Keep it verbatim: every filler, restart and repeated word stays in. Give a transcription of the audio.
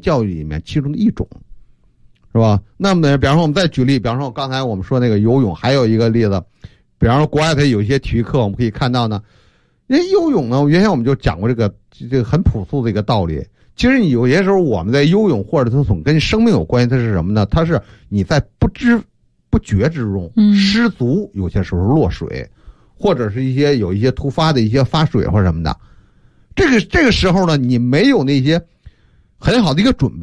教育里面其中的一种，是吧？那么呢，比方说我们再举例，比方说刚才我们说那个游泳，还有一个例子，比方说国外它有一些体育课，我们可以看到呢，因为游泳呢，原先我们就讲过这个这个很朴素的一个道理。其实你有些时候我们在游泳或者它总跟生命有关系，它是什么呢？它是你在不知不觉之中失足，有些时候落水，或者是一些有一些突发的一些发水或什么的。这个这个时候呢，你没有那些很好的一个准备。